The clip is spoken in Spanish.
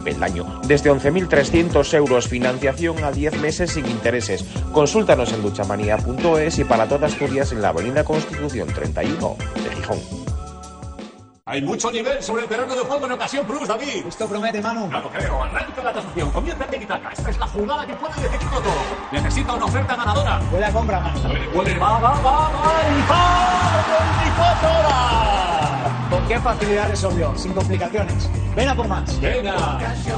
peldaño. Desde 11.300 euros, financiación a 10 meses sin intereses. Consúltanos en duchamanía.es y para todas Asturias en la Avenida Constitución 31 de Gijón. Hay mucho nivel sobre el terreno de juego en Ocasión Plus, David. Esto promete, Manu. Claro, creo. Arranca la tasación. Comienza el tiki-taka. Esta es la jugada que puede decidirlo todo. Necesita una oferta ganadora. Huele a compra, Manu. Huele, va. ¡Y 24 horas! ¿Con qué facilidad resolvió? Sin complicaciones. Ven a por más. Venga.